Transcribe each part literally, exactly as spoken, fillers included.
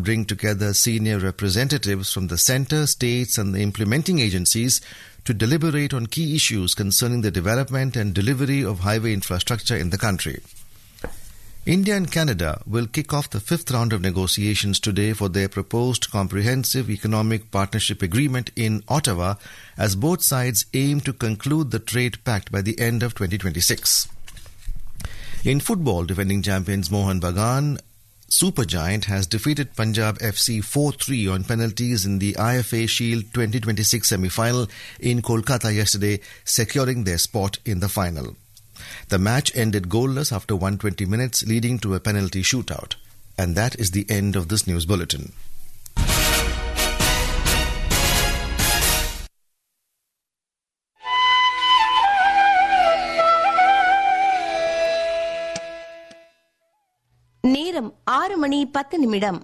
bring together senior representatives from the centre, states and the implementing agencies to deliberate on key issues concerning the development and delivery of highway infrastructure in the country. India and Canada will kick off the fifth round of negotiations today for their proposed comprehensive economic partnership agreement in Ottawa, as both sides aim to conclude the trade pact by the end of twenty twenty-six. In football, defending champions Mohun Bagan Supergiant has defeated Punjab F C four three on penalties in the I F A Shield twenty twenty-six semi-final in Kolkata yesterday, securing their spot in the final. The match ended goalless after one hundred twenty minutes, leading to a penalty shootout. And that is the end of this news bulletin. நேரம் ஆறு மணி பத்து நிமிடம்.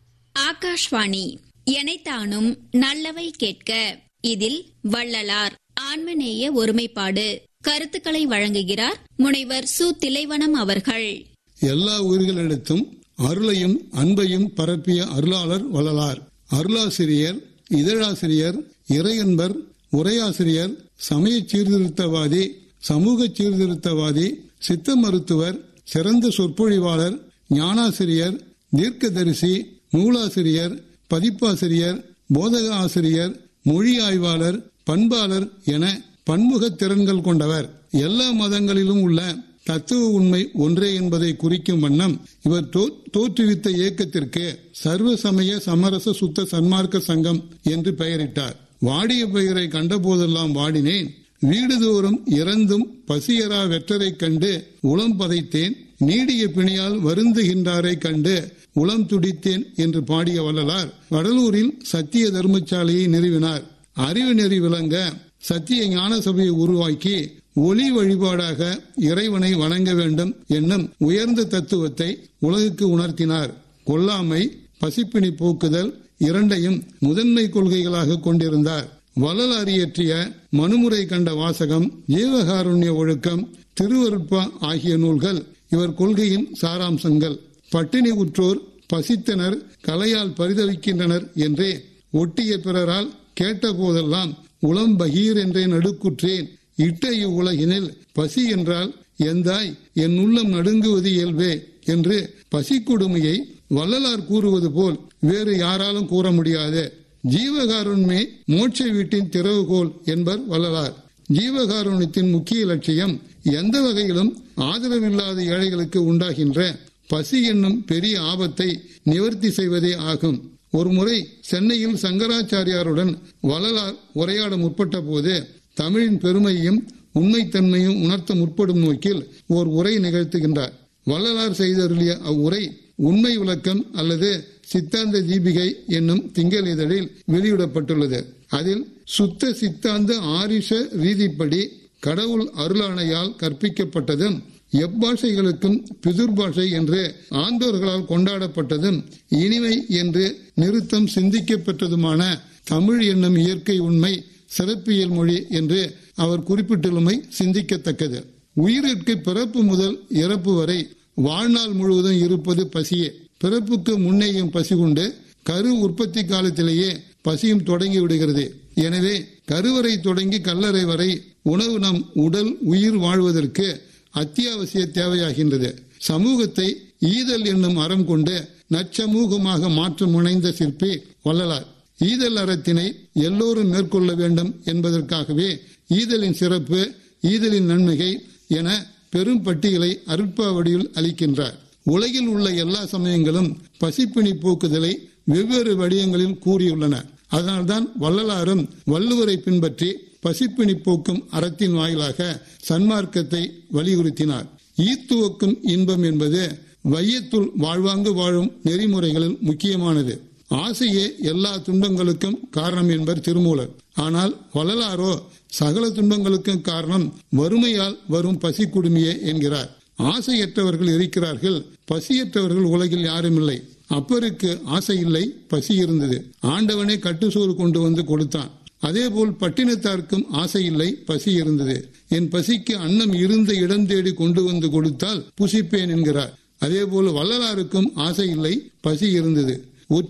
ஆகாஷ்வாணி. எனைத்தானும் நல்லவை கேட்க. இதில் வள்ளலார் ஆன்மநேய ஒருமைப்பாடு கருத்துக்களை வழங்குகிறார் முனைவர் சு. திலைவனம் அவர்கள். எல்லா உயிர்களிடத்தும் அருளையும் அன்பையும் பரப்பிய அருளாளர் வள்ளலார். அருளாசிரியர், இதழாசிரியர், இறையன்பர், உரையாசிரியர், சமய சீர்திருத்தவாதி, சமூக சீர்திருத்தவாதி, சித்த மருத்துவர், சிறந்த சொற்பொழிவாளர், ஞானாசிரியர், தீர்க்கதரிசி, நூலாசிரியர், பதிப்பாசிரியர், போதக ஆசிரியர், மொழி ஆய்வாளர், பண்பாளர் என பன்முக திறன்கள் கொண்டவர். எல்லா மதங்களிலும் உள்ள தத்துவ உண்மை ஒன்றே என்பதை குறிக்கும் வண்ணம் இவர் தோற்றுவித்த இயக்கத்திற்கு சர்வ சமய சமரச சுத்த சன்மார்க்க சங்கம் என்று பெயரிட்டார். வாடிய பெயரை கண்டபோதெல்லாம் வாடினேன், வீடுதோறும் இறந்தும் பசியரா வெற்றரை கண்டு உளம் பதைத்தேன், நீடிய பிணியால் வருந்துகின்றாரை கண்டு உளம் துடித்தேன் என்று பாடிய வள்ளலார் வடலூரில் சத்திய தர்மசாலையை நிறுவினார். அறிவு நெறி விளங்க சத்திய ஞான சபையை உருவாக்கி ஒளி வழிபாடாக இறைவனை வணங்க வேண்டும் என்னும் உயர்ந்த தத்துவத்தை உலகுக்கு உணர்த்தினார். கொல்லாமை, பசிப்பிணி போக்குதல் இரண்டையும் முதன்மை கொள்கைகளாக கொண்டிருந்தார். வள்ளலார் இயற்றிய மனுமுறை கண்ட வாசகம், ஜீவகாருண்ய ஒழுக்கம், திருவருட்பா ஆகிய நூல்கள் இவர் கொள்கையின் சாராம்சங்கள். பட்டினி உற்றோர் பசித்தனர், கலையால் பரிதவிக்கின்றனர் என்றே ஒட்டிய பிறரால் கேட்ட போதெல்லாம் உளம் பகீர் என்றே நடுக்குற்றேன், இட்ட இவ்வுலகினில் பசி என்றால் எந்தாய் என் உள்ளம் நடுங்குவது இயல்பே என்று பசி கொடுமையை வள்ளலார் கூறுவது போல் வேறு யாராலும் கூற முடியாது. ஜீவகாருண்மே மோட்ச வீட்டின் திறவுகோல் என்பர் வள்ளலார். ஜீவகாருண்யத்தின் முக்கிய லட்சியம் எந்த வகையிலும் ஆதரவில்லாத ஏழைகளுக்கு உண்டாகின்ற பசி என்னும் பெரிய ஆபத்தை நிவர்த்தி செய்வதே ஆகும். ஒருமுறை சென்னையில் சங்கராச்சாரியாருடன் வள்ளலார் உரையாட முற்பட்ட போது தமிழின் பெருமையும் உண்மைத்தன்மையும் உணர்த்த முற்படும் நோக்கில் ஓர் உரை நிகழ்த்துகின்றார். வள்ளலார் செய்தருளிய அவ்வுரை உண்மை விளக்கம் அல்லது சித்தாந்த தீபிகை என்னும் திங்கள் இதழில் வெளியிடப்பட்டுள்ளது. அதில் சுத்த சித்தாந்த ஆரிஷ ரீதிப்படி கடவுள் அருளாணையால் கற்பிக்கப்பட்டதும் எப்பாஷைகளுக்கும் பிதுர் பாஷை என்று ஆண்டோர்களால் கொண்டாடப்பட்டதும் இனிமை என்று நிறுத்தம் சிந்திக்கப்பெற்றதுமான தமிழ் என்னும் இயற்கை உண்மை சிறப்பியல் மொழி என்று அவர் குறிப்பிட்டுள்ளமை சிந்திக்கத்தக்கது. உயிருக்கு பிறப்பு முதல் இறப்பு வரை வாழ்நாள் முழுவதும் இருப்பது பசியே. பிறப்புக்கு முன்னேயும் பசி உண்டு, கரு உற்பத்தி காலத்திலேயே பசியும் தொடங்கி விடுகிறது. எனவே கருவறை தொடங்கி கல்லறை வரை உணவு நம் உடல் உயிர் வாழ்வதற்கு அத்தியாவசிய தேவையாகின்றது. சமூகத்தை ஈதல் என்னும் அறம் கொண்டு நற்சமூகமாக மாற்ற முனைந்த சிற்பி வள்ளலார். ஈதல் அறத்தினை எல்லோரும் மேற்கொள்ள வேண்டும் என்பதற்காகவே ஈதலின் சிறப்பு, ஈதலின் நன்மைகள் என பெரும் பட்டியலை அருட்பாவடியில் அளிக்கின்றார். உலகில் உள்ள எல்லா சமயங்களும் பசிப்பிணி போக்குதலை வெவ்வேறு வடிவங்களில் கூறியுள்ளன. அதனால்தான் வள்ளலாரும் வள்ளுவரை பின்பற்றி பசிப்பிணி போக்கும் அறத்தின் வாயிலாக சன்மார்க்கத்தை வலியுறுத்தினார். ஈத்துவக்கும் இன்பம் என்பது வையத்துள் வாழ்வாங்கு வாழும் நெறிமுறைகளில் முக்கியமானது. ஆசையே எல்லா துன்பங்களுக்கும் காரணம் என்பர் திருமூலர். ஆனால் வள்ளலாரோ சகல துன்பங்களுக்கும் காரணம் வறுமையால் வரும் பசி குடுமியே என்கிறார். ஆசையற்றவர்கள் இருக்கிறார்கள், பசியற்றவர்கள் உலகில் யாரும் இல்லை. அப்பருக்கு ஆசை இல்லை, பசி இருந்தது. ஆண்டவனே கட்டுசோறு கொண்டு வந்து கொடுத்தான். அதேபோல் பட்டினத்தார்க்கும் ஆசை இல்லை, பசி இருந்தது. என் பசிக்கு அன்னம் இருந்த இடம் தேடி கொண்டு வந்து கொடுத்தால் புசிப்பேன் என்கிறார். அதேபோல் வள்ளலாருக்கும் ஆசை இல்லை, பசி இருந்தது.